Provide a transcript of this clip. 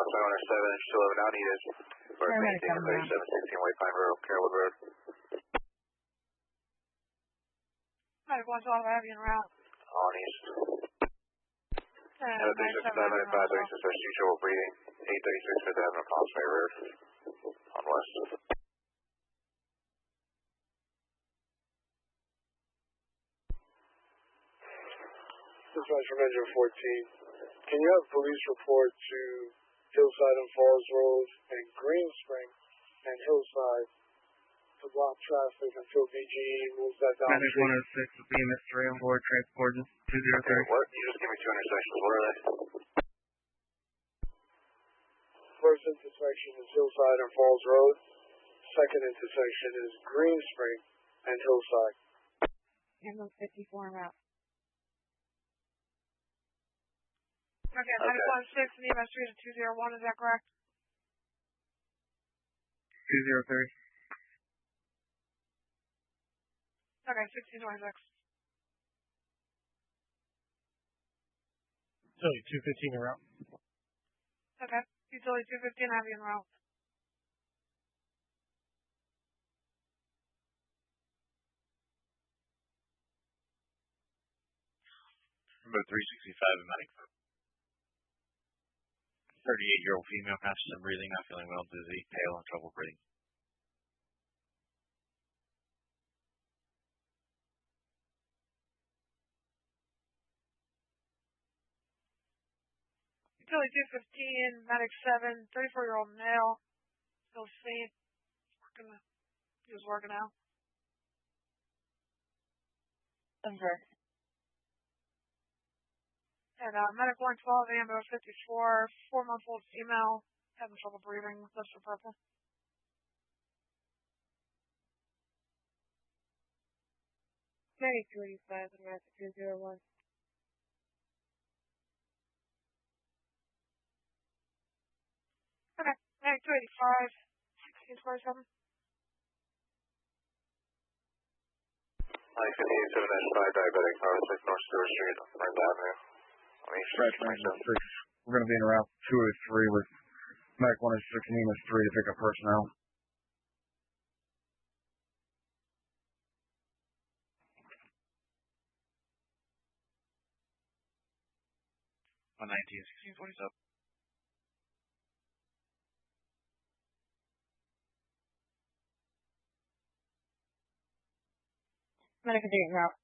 7, still 11 now needed. For maintaining 3716 White Pine Road, Carrollwood Road. Medic 112, Avian route. On east. 367 at 536, there's trouble breathing. 836 at Avenue Palms Bay Road. On west. Dispatch from Engine 14. Can you have police report to Hillside and Falls Road and Green Spring and Hillside to block traffic until BGE moves that down? Medic 106 with BMS 3 on board, transporting 203. What? You just give me 2 intersections. What are they? First intersection is Hillside and Falls Road. Second intersection is Green Spring and Hillside. Ambulance 54 route. Okay, Medic 106 and EMS 3 to 201, is that correct? 203. Okay, 1626. Utility 215 en route. Okay, Utility 215 Avian route. Number 365 in Medic. 38-year-old female, conscious and breathing, not feeling well, dizzy, pale, and trouble breathing. Utility 215, Medic 7, 34-year-old male, still seen. He was working out. Okay. And Medic 112, Ambo 54, 4-month-old female, having trouble breathing, lips are purple. Medic 285 and route to 201. Okay, Medic 285, 1627. Mike 58-7-5 diabetic, power 6 North Stewart Street, North Avenue. We're going to be in route 203 with Medic 106 and EMS 3 to pick up personnel. On 19-16-27. Medic 8 route.